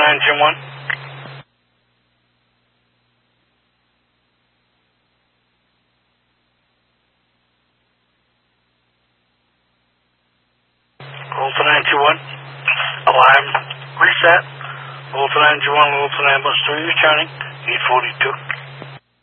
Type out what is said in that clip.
engine 1. Lieutenant engine 1. Alarm reset. Lieutenant engine 1, Lieutenant Ambulance 3 returning. 842.